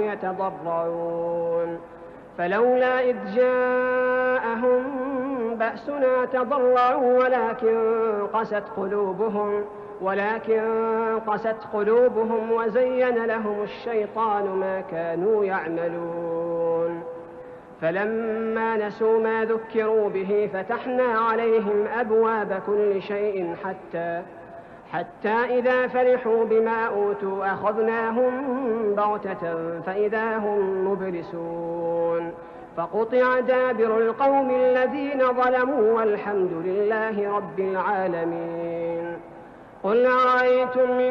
يتضرعون فلولا إذ جاءهم بأسنا تضرعوا ولكن قست قلوبهم وزين لهم الشيطان ما كانوا يعملون فلما نسوا ما ذكروا به فتحنا عليهم أبواب كل شيء حتى إذا فرحوا بما أوتوا أخذناهم بغتة فإذا هم مبلسون فقطع دابر القوم الذين ظلموا والحمد لله رب العالمين. قل أرأيتم